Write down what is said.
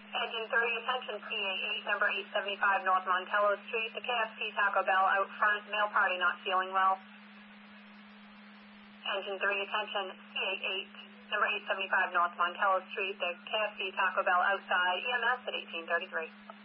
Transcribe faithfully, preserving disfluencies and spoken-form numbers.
Engine three, attention C A eight, number eight seventy-five North Montello Street. The K F C Taco Bell out front, male party not feeling well. Engine three, attention C A eight, number eight seventy-five North Montello Street. The K F C Taco Bell outside, E M S at eighteen thirty-three.